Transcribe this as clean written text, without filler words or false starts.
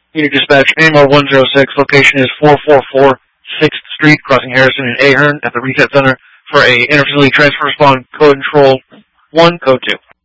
Unit Dispatch, AMR 106, location is 444 6th Street, crossing Harrison and Ahern at the Reset Center for a interfacility transfer respond code control 1, code 2.